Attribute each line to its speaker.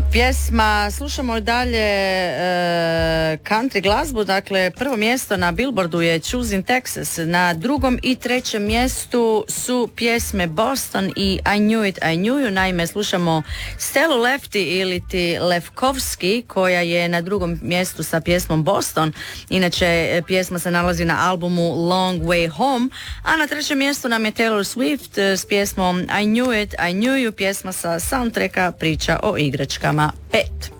Speaker 1: pjesma. Slušamo dalje country glazbu, dakle prvo mjesto na Billboardu je Choosing Texas, na drugom i trećem mjestu su pjesme Boston i I Knew It, I Knew You. Naime, slušamo Stelu Lefty ili ti Lefkovski koja je na drugom mjestu sa pjesmom Boston. Inače, pjesma se nalazi na albumu Long Way Home, a na trećem mjestu nam je Taylor Swift s pjesmom I Knew It, I Knew You, pjesma sa soundtracka Priča o igračkama 5.